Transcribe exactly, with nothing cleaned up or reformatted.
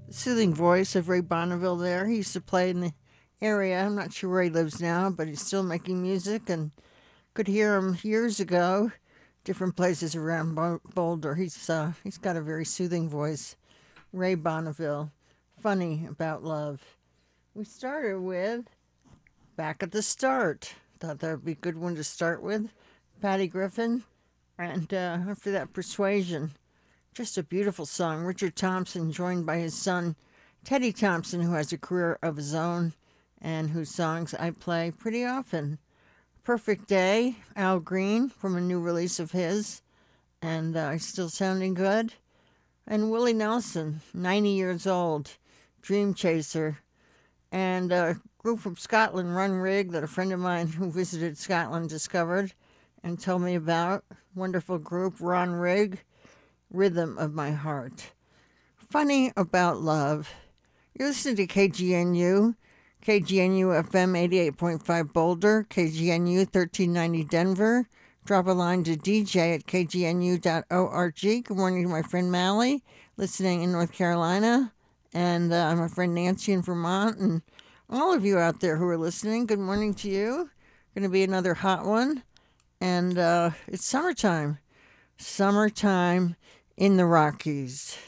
Soothing voice of Ray Bonneville there. He used to play in the area. I'm not sure where he lives now, but he's still making music and could hear him years ago, different places around Boulder. He's uh, he's got a very soothing voice. Ray Bonneville, funny about love. We started with Back at the Start. Thought that would be a good one to start with. Patty Griffin, and uh, after that, Persuasion. Just a beautiful song. Richard Thompson, joined by his son, Teddy Thompson, who has a career of his own and whose songs I play pretty often. Perfect Day, Al Green, from a new release of his, and uh, still sounding good. And Willie Nelson, ninety years old, Dream Chaser. And a group from Scotland, Run Rig, that a friend of mine who visited Scotland discovered and told me about. Wonderful group, Ron Rig, Rhythm of My Heart. Funny about love. You're listening to K G N U, K G N U F M eighty-eight point five Boulder, K G N U thirteen ninety Denver. Drop a line to D J at k g n u dot org. Good morning to my friend Mally, listening in North Carolina, and uh, my friend Nancy in Vermont, and all of you out there who are listening. Good morning to you. Going to be another hot one, and uh, it's summertime. Summertime in the Rockies.